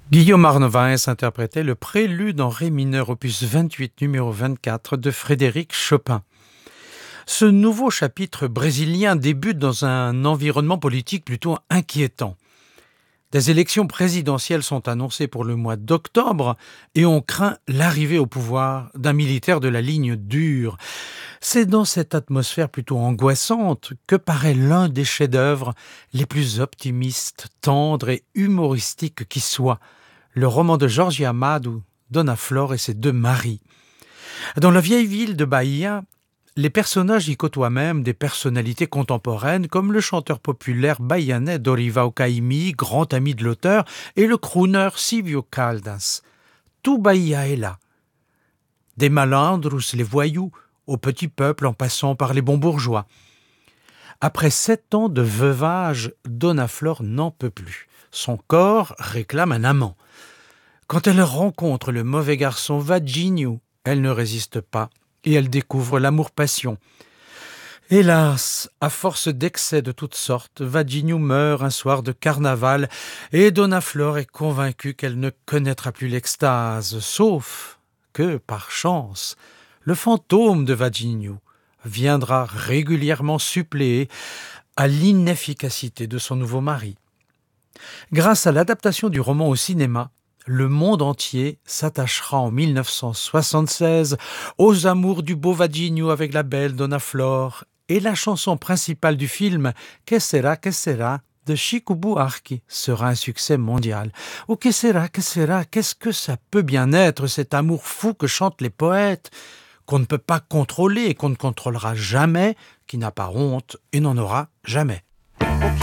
Guillaume Arnevins interprétait le prélude en ré mineur opus 28 numéro 24 de Frédéric Chopin. Ce nouveau chapitre brésilien débute dans un environnement politique plutôt inquiétant. Des élections présidentielles sont annoncées pour le mois d'octobre et on craint l'arrivée au pouvoir d'un militaire de la ligne dure. C'est dans cette atmosphère plutôt angoissante que paraît l'un des chefs-d'œuvre les plus optimistes, tendres et humoristiques qui soient, le roman de Jorge Amado, Dona Flor et ses deux maris. Dans la vieille ville de Bahia, les personnages y côtoient même des personnalités contemporaines comme le chanteur populaire bahianais Dorival Caymmi, grand ami de l'auteur, et le crooner Silvio Caldas. Tout Bahia est là. Des malandros, les voyous, au petit peuple en passant par les bons bourgeois. Après 7 ans de veuvage, Dona Flor n'en peut plus. Son corps réclame un amant. Quand elle rencontre le mauvais garçon Vadinho, elle ne résiste pas et elle découvre l'amour-passion. Hélas, à force d'excès de toutes sortes, Vadinho meurt un soir de carnaval et Dona Flor est convaincue qu'elle ne connaîtra plus l'extase, sauf que, par chance, le fantôme de Vadinho viendra régulièrement suppléer à l'inefficacité de son nouveau mari. Grâce à l'adaptation du roman au cinéma, le monde entier s'attachera en 1976 aux amours du beau Vadinho avec la belle Dona Flor et la chanson principale du film « Que sera, de Chico Buarque sera un succès mondial. Oh, que sera, qu'est-ce que ça peut bien être cet amour fou que chantent les poètes, qu'on ne peut pas contrôler et qu'on ne contrôlera jamais, qui n'a pas honte et n'en aura jamais.